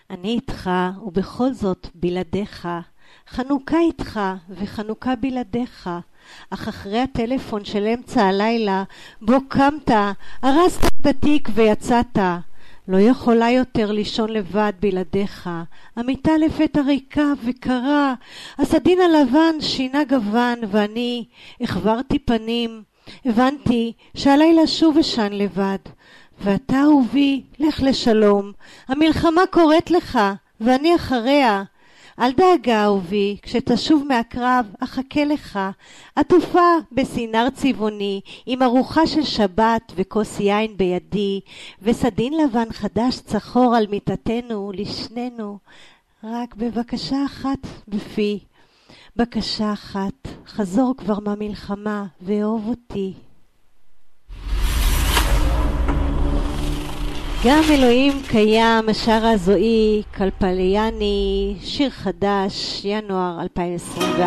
אני איתך ובכל זאת בלעדיך, חנוכה איתך וחנוכה בלעדיך, אך אחרי הטלפון של אמצע הלילה בו קמת, הרסת את התיק ויצאת. לא יכולה יותר לישון לבד בלעדיך, המיטה לפתע ריקה וקרה, הסדין הלבן שינה גוון ואני החברתי פנים. הבנתי שהלילה שוב אשן לבד, ואתה אהובי, לך לשלום, המלחמה קוראת לך ואני אחריה. אל דאגה אהובי, כשתשוב מהקרב אחכה לך, עטופה בסינר צבעוני, עם ארוחה של שבת וכוס יין בידי, וסדין לבן חדש צחור על מיטתנו לשנינו. רק בבקשה אחת בפי, בקשה אחת, חזור כבר מהמלחמה ואהוב אותי. גם אלוהים קיים, השרה זוהי קלפליאני, שיר חדש, ינואר 2024.